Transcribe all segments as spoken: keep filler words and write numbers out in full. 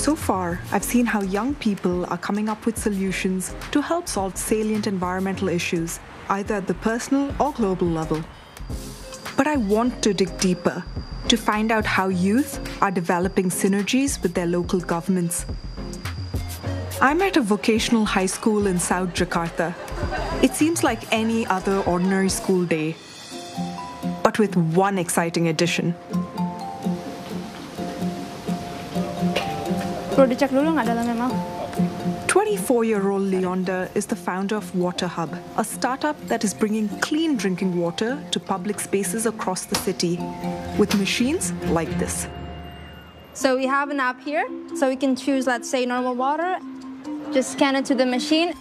So far, I've seen how young people are coming up with solutions to help solve salient environmental issues, either at the personal or global level. But I want to dig deeper, to find out how youth are developing synergies with their local governments. I'm at a vocational high school in South Jakarta. It seems like any other ordinary school day, but with one exciting addition. twenty-four-year-old Leonda is the founder of Water Hub, a startup that is bringing clean drinking water to public spaces across the city with machines like this. So we have an app here, so we can choose, let's say, normal water. Just scan it to the machine.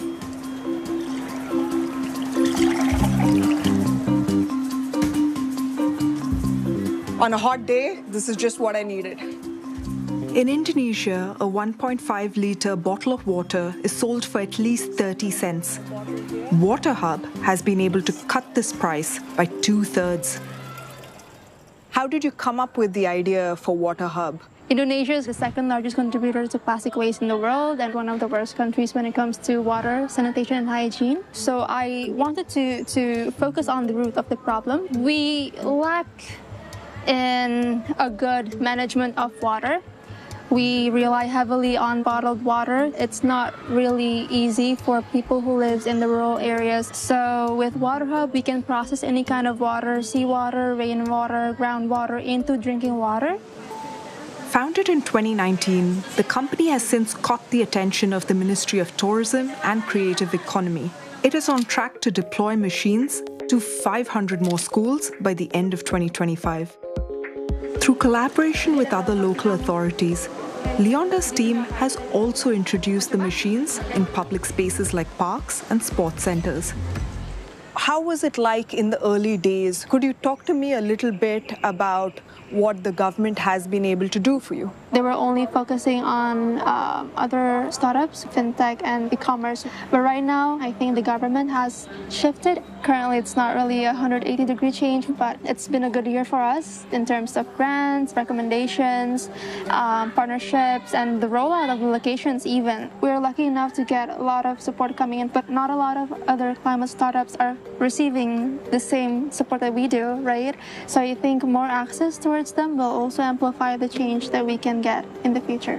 On a hot day, this is just what I needed. In Indonesia, a one point five litre bottle of water is sold for at least thirty cents. Water Hub has been able to cut this price by two-thirds. How did you come up with the idea for Water Hub? Indonesia is the second largest contributor to plastic waste in the world and one of the worst countries when it comes to water, sanitation, and hygiene. So I wanted to, to focus on the root of the problem. We lack in a good management of water. We rely heavily on bottled water. It's not really easy for people who live in the rural areas. So with Water Hub, we can process any kind of water, seawater, rainwater, groundwater into drinking water. Founded in twenty nineteen, the company has since caught the attention of the Ministry of Tourism and Creative Economy. It is on track to deploy machines to five hundred more schools by the end of twenty twenty-five. Through collaboration with other local authorities, Leonda's team has also introduced the machines in public spaces like parks and sports centers. How was it like in the early days? Could you talk to me a little bit about what the government has been able to do for you? They were only focusing on uh, other startups, fintech and e-commerce. But right now, I think the government has shifted. Currently, it's not really a one hundred eighty degree change, but it's been a good year for us in terms of grants, recommendations, um, partnerships, and the rollout of the locations even. We're lucky enough to get a lot of support coming in, but not a lot of other climate startups are receiving the same support that we do, right? So I think more access towards them will also amplify the change that we can get in the future.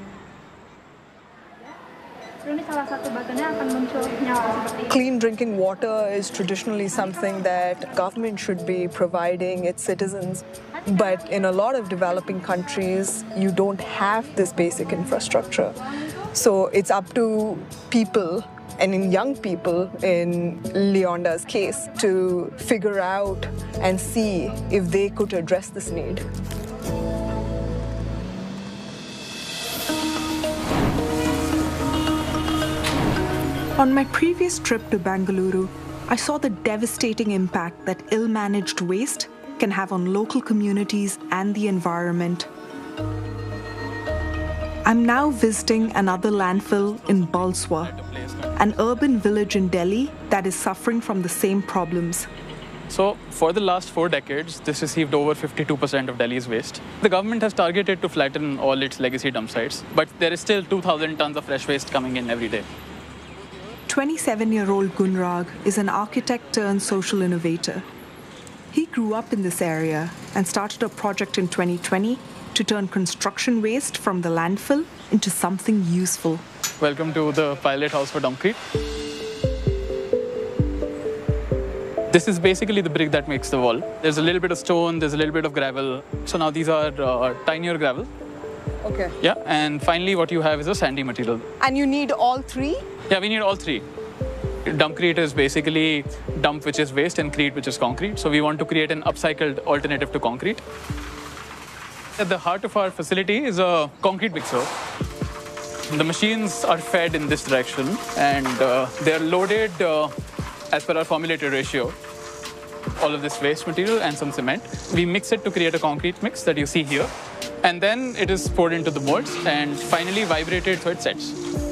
Clean drinking water is traditionally something that government should be providing its citizens. But in a lot of developing countries, you don't have this basic infrastructure. So it's up to people, and in young people, in Leonda's case, to figure out and see if they could address this need. On my previous trip to Bengaluru, I saw the devastating impact that ill-managed waste can have on local communities and the environment. I'm now visiting another landfill in Balswa, an urban village in Delhi that is suffering from the same problems. So, for the last four decades, this received over fifty-two percent of Delhi's waste. The government has targeted to flatten all its legacy dump sites, but there is still two thousand tons of fresh waste coming in every day. twenty-seven-year-old Gunrag is an architect turned social innovator. He grew up in this area and started a project in twenty twenty to turn construction waste from the landfill into something useful. Welcome to the pilot house for Dumpcrete. This is basically the brick that makes the wall. There's a little bit of stone, there's a little bit of gravel. So now these are uh, tinier gravel. Okay. Yeah, and finally what you have is a sandy material. And you need all three? Yeah, we need all three. Dumpcrete is basically dump which is waste and crete which is concrete. So we want to create an upcycled alternative to concrete. At the heart of our facility is a concrete mixer. The machines are fed in this direction and uh, they're loaded uh, as per our formulated ratio. All of this waste material and some cement. We mix it to create a concrete mix that you see here. And then it is poured into the molds and finally vibrated so it sets.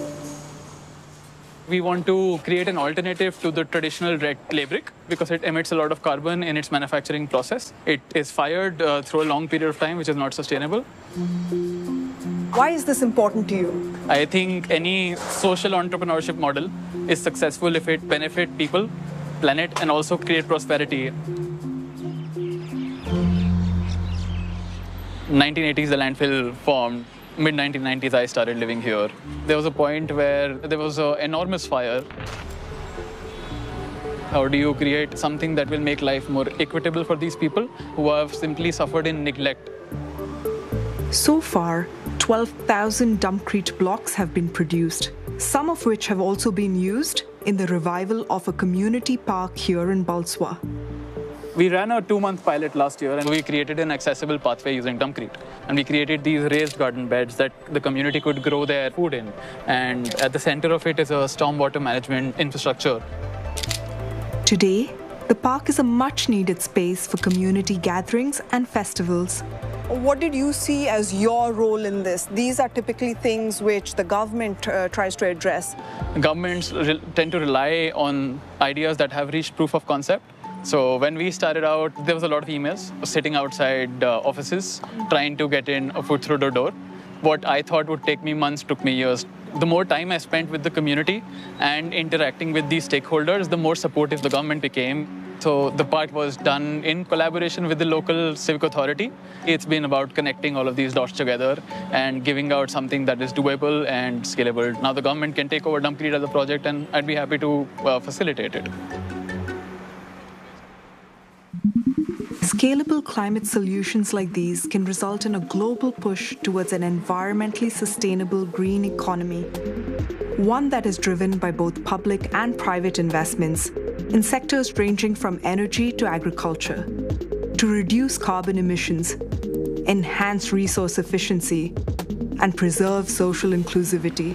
We want to create an alternative to the traditional red clay brick because it emits a lot of carbon in its manufacturing process. It is fired uh, through a long period of time, which is not sustainable. Why is this important to you? I think any social entrepreneurship model is successful if it benefits people, planet, and also create prosperity. nineteen eighties, the landfill formed. mid nineteen nineties, I started living here. There was a point where there was an enormous fire. How do you create something that will make life more equitable for these people who have simply suffered in neglect? So far, twelve thousand Dumpcrete blocks have been produced, some of which have also been used in the revival of a community park here in Balswa. We ran a two-month pilot last year, and we created an accessible pathway using Dumpcrete. And we created these raised garden beds that the community could grow their food in. And at the center of it is a stormwater management infrastructure. Today, the park is a much-needed space for community gatherings and festivals. What did you see as your role in this? These are typically things which the government uh, tries to address. Governments re- tend to rely on ideas that have reached proof of concept. So when we started out, there was a lot of emails sitting outside uh, offices trying to get in a foot through the door. What I thought would take me months took me years. The more time I spent with the community and interacting with these stakeholders, the more supportive the government became. So the part was done in collaboration with the local civic authority. It's been about connecting all of these dots together and giving out something that is doable and scalable. Now the government can take over Dumpcrete as a project, and I'd be happy to uh, facilitate it. Scalable climate solutions like these can result in a global push towards an environmentally sustainable green economy, one that is driven by both public and private investments in sectors ranging from energy to agriculture, to reduce carbon emissions, enhance resource efficiency, and preserve social inclusivity.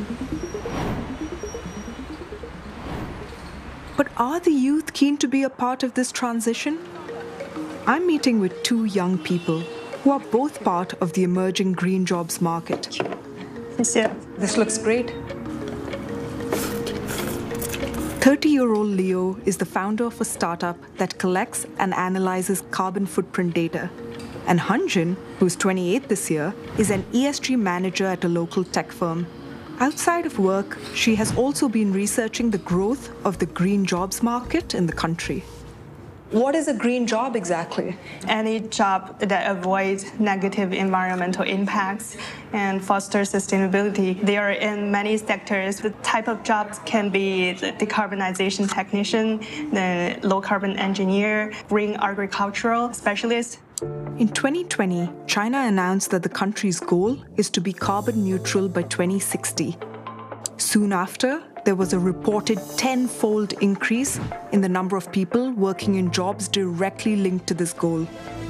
But are the youth keen to be a part of this transition? I'm meeting with two young people who are both part of the emerging green jobs market. This looks great. thirty-year-old Leo is the founder of a startup that collects and analyzes carbon footprint data. And Hanjin, who's twenty-eight this year, is an E S G manager at a local tech firm. Outside of work, she has also been researching the growth of the green jobs market in the country. What is a green job exactly? Any job that avoids negative environmental impacts and fosters sustainability. They are in many sectors. The type of jobs can be the decarbonization technician, the low-carbon engineer, green agricultural specialist. In twenty twenty, China announced that the country's goal is to be carbon neutral by twenty sixty. Soon after, there was a reported tenfold increase in the number of people working in jobs directly linked to this goal.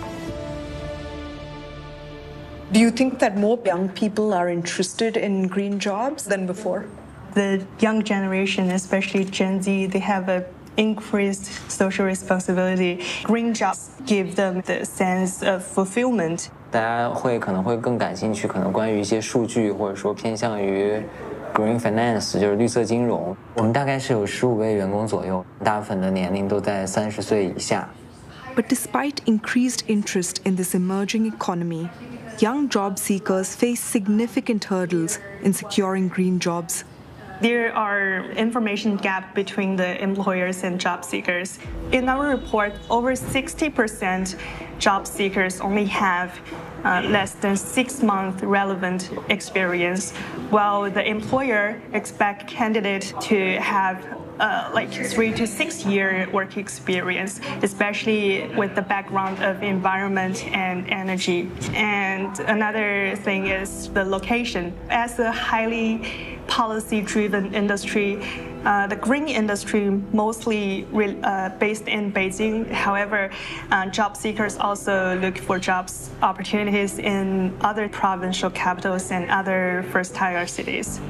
Do you think that more young people are interested in green jobs than before? The young generation, especially Gen Z, they have a increased social responsibility. Green jobs give them the sense of fulfillment. 大家会可能会更感兴趣，可能关于一些数据，或者说偏向于 Green Finance 就是绿色金融。我们大概是有十五位员工左右，大部分的年龄都在三十岁以下。 But despite increased interest in this emerging economy, young job seekers face significant hurdles in securing green jobs. There are information gap between the employers and job seekers. In our report, over sixty percent job seekers only have uh, less than six month relevant experience, while the employer expect candidate to have uh, like three to six year work experience, especially with the background of environment and energy. And another thing is the location. As a highly policy-driven industry, uh, the green industry mostly re- uh, based in Beijing. However, uh, job seekers also look for jobs opportunities in other provincial capitals and other first-tier cities.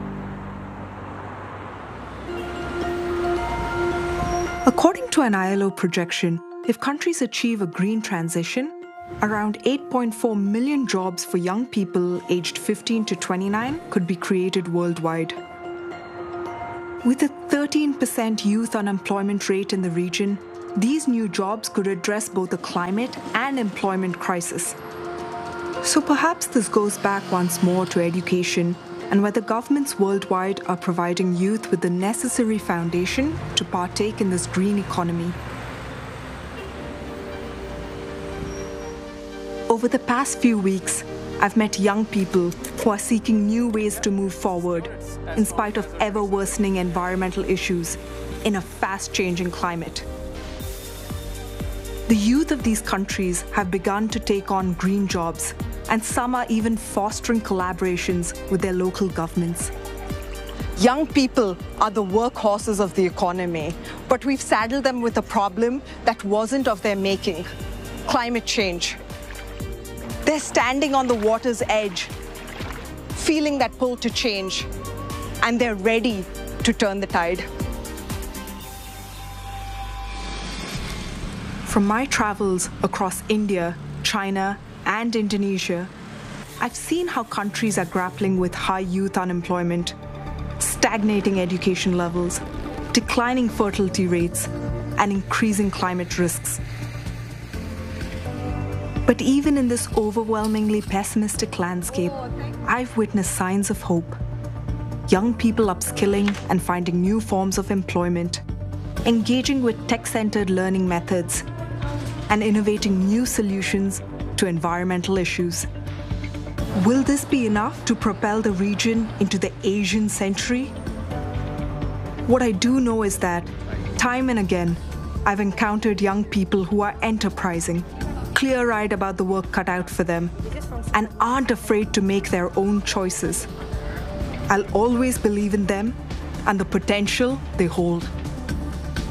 According to an I L O projection, if countries achieve a green transition, around eight point four million jobs for young people aged fifteen to twenty-nine could be created worldwide. With a thirteen percent youth unemployment rate in the region, these new jobs could address both the climate and employment crisis. So perhaps this goes back once more to education and whether governments worldwide are providing youth with the necessary foundation to partake in this green economy. Over the past few weeks, I've met young people who are seeking new ways to move forward in spite of ever-worsening environmental issues in a fast-changing climate. The youth of these countries have begun to take on green jobs, and some are even fostering collaborations with their local governments. Young people are the workhorses of the economy, but we've saddled them with a problem that wasn't of their making: climate change. They're standing on the water's edge, feeling that pull to change, and they're ready to turn the tide. From my travels across India, China, and Indonesia, I've seen how countries are grappling with high youth unemployment, stagnating education levels, declining fertility rates, and increasing climate risks. But even in this overwhelmingly pessimistic landscape, I've witnessed signs of hope. Young people upskilling and finding new forms of employment, engaging with tech-centered learning methods, and innovating new solutions to environmental issues. Will this be enough to propel the region into the Asian century? What I do know is that, time and again, I've encountered young people who are enterprising, clear-eyed about the work cut out for them, and aren't afraid to make their own choices. I'll always believe in them and the potential they hold.